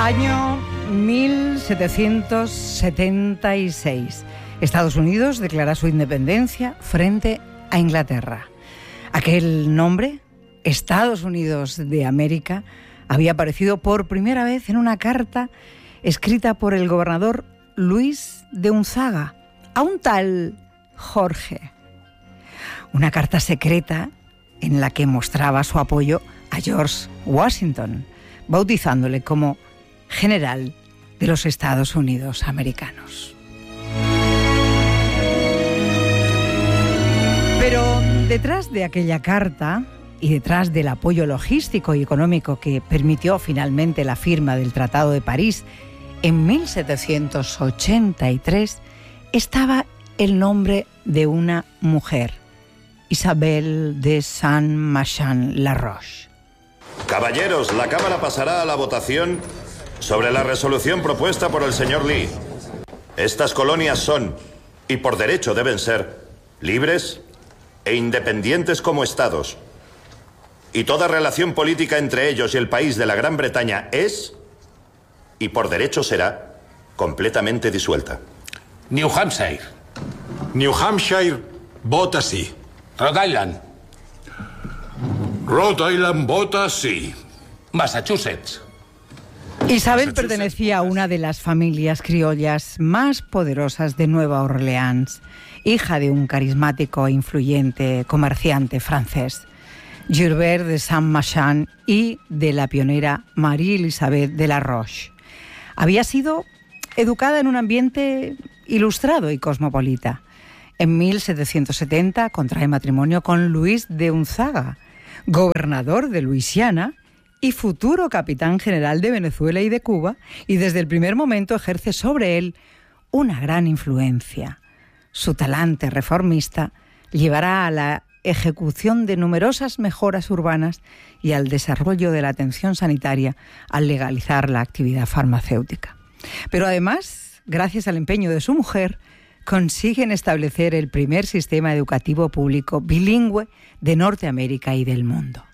Año 1776. Estados Unidos declara su independencia frente a Inglaterra. Aquel nombre, Estados Unidos de América, había aparecido por primera vez en una carta escrita por el gobernador Luis de Unzaga a un tal Jorge. Una carta secreta en la que mostraba su apoyo a George Washington, bautizándole como general de los Estados Unidos americanos. Pero detrás de aquella carta y detrás del apoyo logístico y económico que permitió finalmente la firma del Tratado de París en 1783, estaba el nombre de una mujer, Isabel de Saint-Martin-la Roche. Caballeros, la Cámara pasará a la votación sobre la resolución propuesta por el señor Lee. Estas colonias son, y por derecho deben ser, libres e independientes como estados. Y toda relación política entre ellos y el país de la Gran Bretaña es, y por derecho será, completamente disuelta. New Hampshire. New Hampshire vota sí. Rhode Island. Rhode Island vota sí. Massachusetts. Isabel pertenecía a una de las familias criollas más poderosas de Nueva Orleans, hija de un carismático e influyente comerciante francés, Gilbert de Saint-Martin, y de la pionera Marie Elisabeth de la Roche. Había sido educada en un ambiente ilustrado y cosmopolita. En 1770 contrae matrimonio con Luis de Unzaga, gobernador de Luisiana y futuro capitán general de Venezuela y de Cuba, y desde el primer momento ejerce sobre él una gran influencia. Su talante reformista llevará a la ejecución de numerosas mejoras urbanas y al desarrollo de la atención sanitaria al legalizar la actividad farmacéutica. Pero además, gracias al empeño de su mujer, consiguen establecer el primer sistema educativo público bilingüe de Norteamérica y del mundo.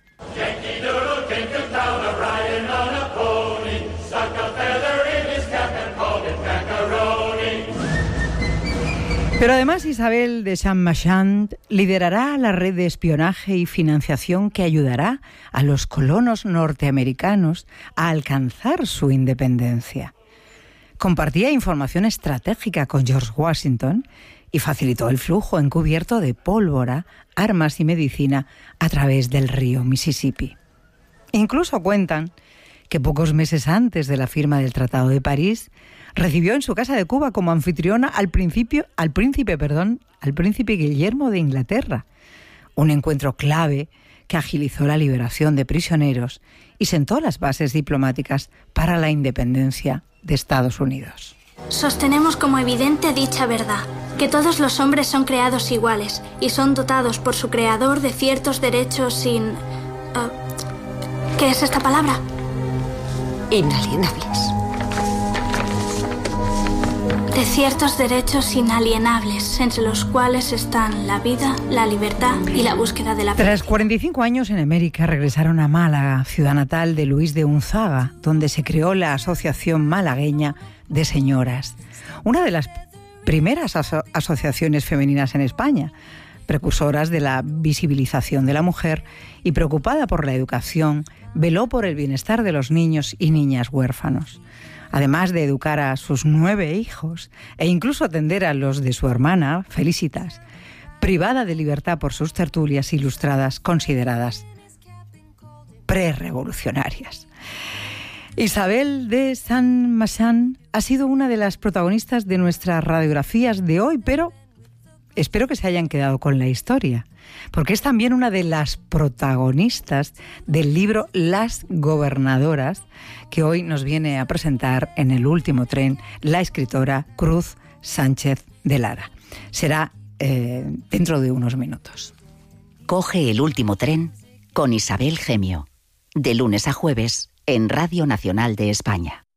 Pero además Isabel de Saint-Martin liderará la red de espionaje y financiación que ayudará a los colonos norteamericanos a alcanzar su independencia. Compartía información estratégica con George Washington y facilitó el flujo encubierto de pólvora, armas y medicina a través del río Mississippi. Incluso cuentan que pocos meses antes de la firma del Tratado de París, recibió en su casa de Cuba como anfitriona al príncipe Guillermo de Inglaterra, un encuentro clave que agilizó la liberación de prisioneros y sentó las bases diplomáticas para la independencia de Estados Unidos. Sostenemos como evidente dicha verdad, que todos los hombres son creados iguales y son dotados por su creador de ciertos derechos sin... ¿qué es esta palabra? Inalienables. De ciertos derechos inalienables, entre los cuales están la vida, la libertad y la búsqueda de la paz. Tras 45 años en América, regresaron a Málaga, ciudad natal de Luis de Unzaga, donde se creó la Asociación Malagueña de Señoras, una de las primeras asociaciones femeninas en España, precursoras de la visibilización de la mujer y preocupada por la educación, veló por el bienestar de los niños y niñas huérfanos. Además de educar a sus 9 hijos e incluso atender a los de su hermana, Felicitas, privada de libertad por sus tertulias ilustradas consideradas prerrevolucionarias. Isabel de Saint-Martin ha sido una de las protagonistas de nuestras radiografías de hoy, pero espero que se hayan quedado con la historia, porque es también una de las protagonistas del libro Las Gobernadoras, que hoy nos viene a presentar en El último tren la escritora Cruz Sánchez de Lara. Será dentro de unos minutos. Coge el último tren con Isabel Gemio, de lunes a jueves en Radio Nacional de España.